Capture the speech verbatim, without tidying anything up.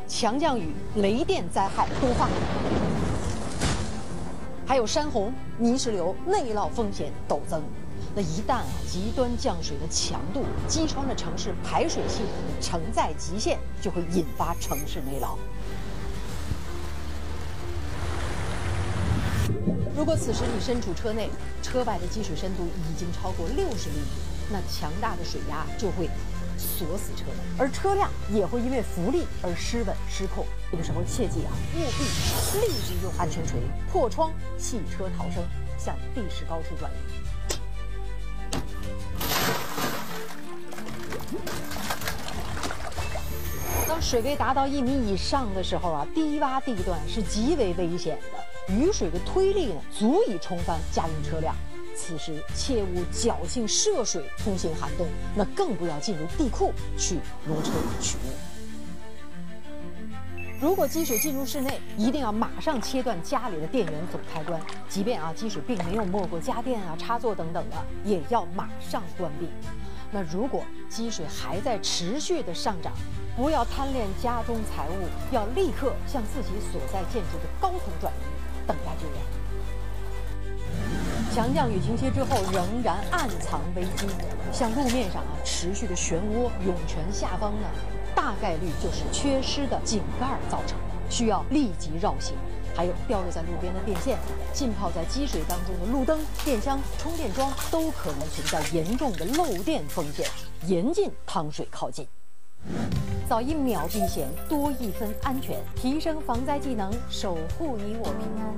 强降雨、雷电灾害多发，还有山洪、泥石流、内涝风险陡增。那一旦啊极端降水的强度击穿了城市排水系统的承载极限，就会引发城市内涝。如果此时你身处车内，车外的积水深度已经超过六十厘米，那强大的水压就会锁死车门，而车辆也会因为浮力而失稳失控。这个时候切记啊，务必立即用安全锤破窗，弃车逃生，向地势高处转移。当水位达到一米以上的时候啊，低洼地段是极为危险的，雨水的推力呢足以冲翻家用车辆。此时切勿侥幸涉水通行涵洞，那更不要进入地库去挪车取物。如果积水进入室内，一定要马上切断家里的电源总开关，即便啊积水并没有没过家电啊、插座等等的，也要马上关闭。那如果积水还在持续的上涨，不要贪恋家中财物，要立刻向自己所在建筑的高层转移，等待救援。强降雨停歇之后，仍然暗藏危机，像路面上啊持续的漩涡、涌泉下方呢，大概率就是缺失的井盖造成的，需要立即绕行。还有掉落在路边的电线，浸泡在积水当中的路灯、电箱、充电桩都可能存在严重的漏电风险，严禁趟水靠近。早一秒避险，多一分安全，提升防灾技能，守护你我平安。